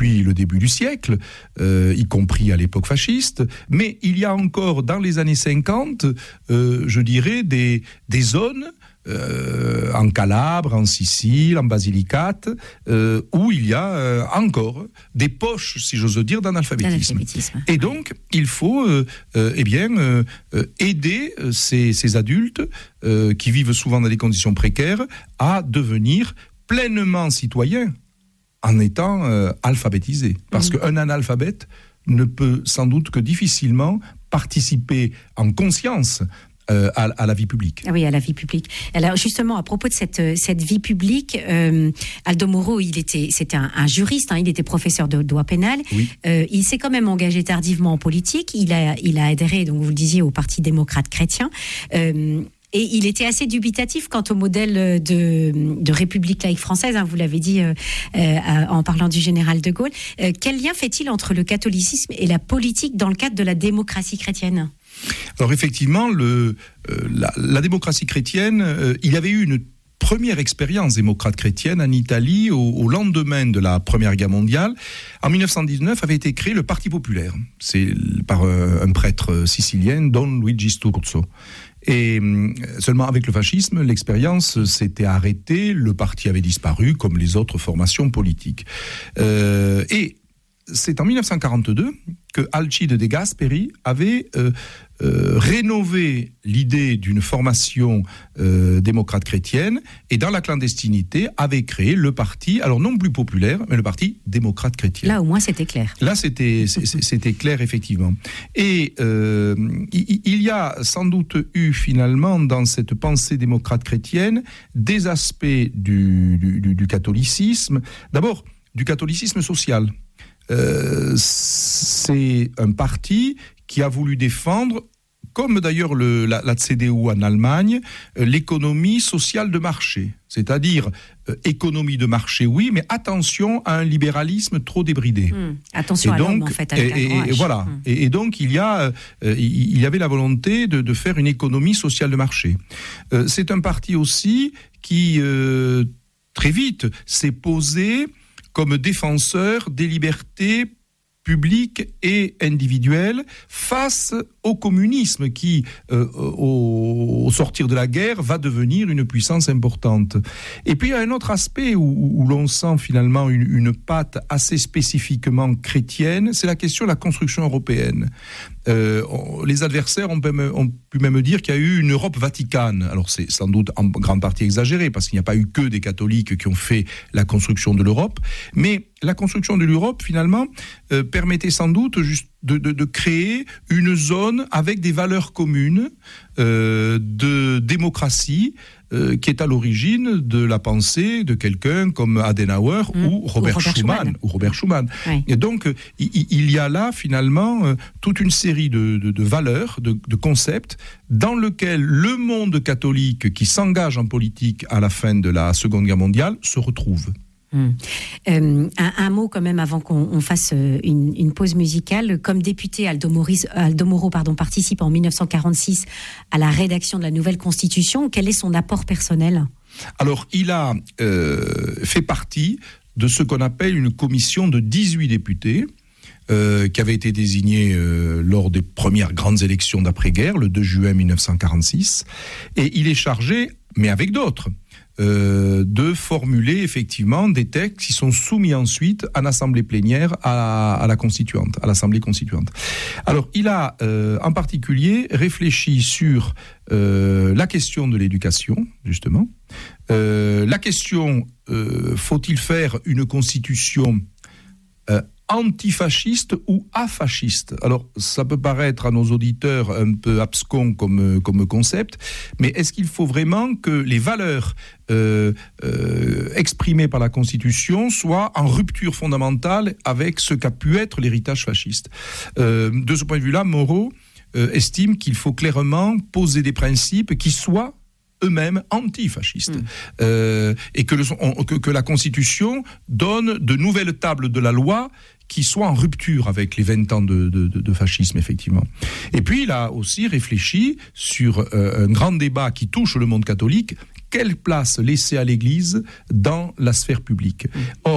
depuis le début du siècle, y compris à l'époque fasciste, mais il y a encore dans les années 50, je dirais, des zones en Calabre, en Sicile, en Basilicate, où il y a encore des poches, si j'ose dire, d'analphabétisme. Et donc, il faut aider ces adultes qui vivent souvent dans des conditions précaires à devenir pleinement citoyens en étant alphabétisés. Parce qu'un analphabète ne peut sans doute que difficilement participer en conscience à la vie publique. Ah oui, à la vie publique. Alors justement, à propos de cette vie publique, Aldo Moro, c'était un juriste, il était professeur de droit pénal. Oui. Il s'est quand même engagé tardivement en politique. Il a adhéré, donc vous le disiez, au Parti démocrate chrétien. Et il était assez dubitatif quant au modèle de République laïque française, vous l'avez dit en parlant du général de Gaulle. Quel lien fait-il entre le catholicisme et la politique dans le cadre de la démocratie chrétienne ? Alors effectivement, la démocratie chrétienne, il y avait eu une première expérience démocrate chrétienne en Italie au lendemain de la Première Guerre mondiale. En 1919 avait été créé le Parti populaire. C'est par un prêtre sicilien, Don Luigi Sturzo. Et seulement avec le fascisme, l'expérience s'était arrêtée, le parti avait disparu comme les autres formations politiques. Et c'est en 1942 que Alcide De Gasperi avait rénové l'idée d'une formation démocrate chrétienne et dans la clandestinité avait créé le parti, alors non plus populaire, mais le parti démocrate chrétien. Là au moins c'était clair. Là c'était clair effectivement. Et il y a sans doute eu finalement dans cette pensée démocrate chrétienne des aspects du catholicisme, d'abord du catholicisme social. C'est un parti qui a voulu défendre, comme d'ailleurs la CDU en Allemagne, l'économie sociale de marché. C'est-à-dire, économie de marché, oui, mais attention à un libéralisme trop débridé. Attention à l'homme, en fait. Voilà. Et donc, il y avait la volonté de faire une économie sociale de marché. C'est un parti aussi qui, très vite, s'est posé comme défenseur des libertés publiques et individuelles face au communisme qui, au sortir de la guerre, va devenir une puissance importante. Et puis il y a un autre aspect où l'on sent finalement une patte assez spécifiquement chrétienne, c'est la question de la construction européenne. Les adversaires ont pu même dire qu'il y a eu une Europe vaticane. Alors c'est sans doute en grande partie exagéré parce qu'il n'y a pas eu que des catholiques qui ont fait la construction de l'Europe, mais la construction de l'Europe finalement permettait sans doute juste de créer une zone avec des valeurs communes de démocratie qui est à l'origine de la pensée de quelqu'un comme Adenauer ou Robert Schuman. Oui. Et donc, il y a là, finalement, toute une série de valeurs, de concepts, dans lesquels le monde catholique qui s'engage en politique à la fin de la Seconde Guerre mondiale se retrouve. Un mot quand même avant qu'on fasse une pause musicale. Comme député, Aldo Moro participe en 1946 à la rédaction de la nouvelle Constitution. Quel est son apport personnel ? Alors, il a fait partie de ce qu'on appelle une commission de 18 députés qui avait été désignée lors des premières grandes élections d'après-guerre, le 2 juin 1946. Et il est chargé, mais avec d'autres, de formuler effectivement des textes qui sont soumis ensuite en assemblée plénière à l'assemblée constituante. Alors il a en particulier réfléchi sur la question de l'éducation, justement, la question faut-il faire une constitution antifasciste ou afasciste. Alors, ça peut paraître à nos auditeurs un peu abscon comme concept, mais est-ce qu'il faut vraiment que les valeurs exprimées par la Constitution soient en rupture fondamentale avec ce qu'a pu être l'héritage fasciste ? De ce point de vue-là, Moro estime qu'il faut clairement poser des principes qui soient eux-mêmes antifascistes. Et que la Constitution donne de nouvelles tables de la loi qui soient en rupture avec les 20 ans de fascisme, effectivement. Et puis, il a aussi réfléchi sur un grand débat qui touche le monde catholique. Quelle place laisser à l'Église dans la sphère publique ? Or,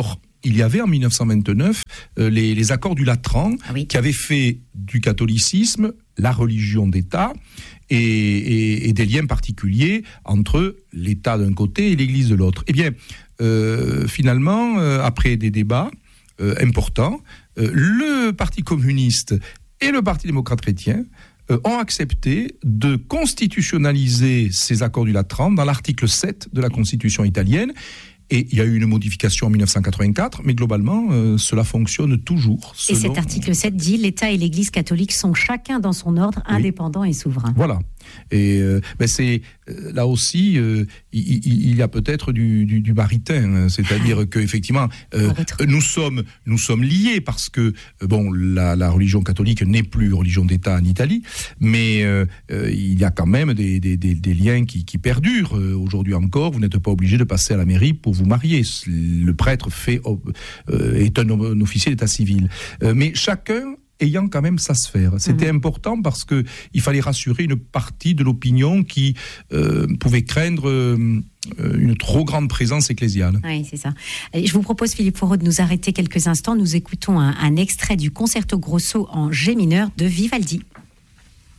il y avait en 1929 les accords du Latran, qui avaient fait du catholicisme la religion d'État et des liens particuliers entre l'État d'un côté et l'Église de l'autre. Eh bien, finalement, après des débats importants, le Parti communiste et le Parti démocrate chrétien ont accepté de constitutionnaliser ces accords du Latran dans l'article 7 de la Constitution italienne. Et il y a eu une modification en 1984, mais globalement, cela fonctionne toujours. Et cet article 7 dit « L'État et l'Église catholique sont chacun dans son ordre, indépendant et souverain ». Voilà. Et c'est là aussi, il y a peut-être du maritain, c'est-à-dire qu'effectivement, nous sommes liés parce que la religion catholique n'est plus religion d'État en Italie, mais il y a quand même des liens qui perdurent aujourd'hui encore. Vous n'êtes pas obligé de passer à la mairie pour vous marier. Le prêtre est un officier d'état civil, mais chacun ayant quand même sa sphère. C'était important parce que il fallait rassurer une partie de l'opinion qui pouvait craindre une trop grande présence ecclésiale. Oui, c'est ça. Je vous propose, Philippe Foreau, de nous arrêter quelques instants. Nous écoutons un extrait du Concerto Grosso en G mineur de Vivaldi.